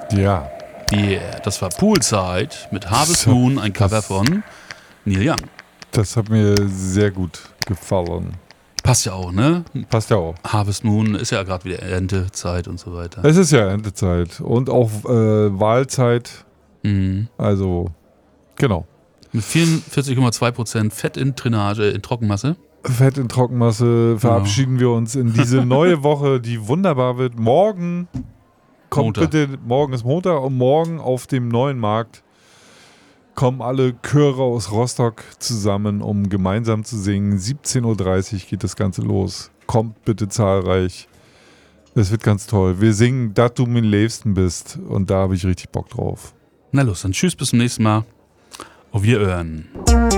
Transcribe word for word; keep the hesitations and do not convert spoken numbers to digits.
Ja. Yeah, das war Poolside mit Harvest Moon, ein Cover von Neil Young. Das hat mir sehr gut gefallen. Passt ja auch, ne? Passt ja auch. Harvest Moon ist ja gerade wieder Erntezeit und so weiter. Es ist ja Erntezeit und auch äh, Wahlzeit. Mhm. Also, genau. Mit vierundvierzig Komma zwei Prozent Fett in Drainage, in Trockenmasse. Fett in Trockenmasse verabschieden wir uns in diese neue Woche, die wunderbar wird. Morgen kommt Montag. bitte, morgen ist Montag und morgen auf dem neuen Markt kommen alle Chöre aus Rostock zusammen, um gemeinsam zu singen. siebzehn Uhr dreißig geht das Ganze los. Kommt bitte zahlreich. Es wird ganz toll. Wir singen, dass du mein Liebsten bist. Und da habe ich richtig Bock drauf. Na los, dann tschüss, bis zum nächsten Mal. Auf Wiederhören.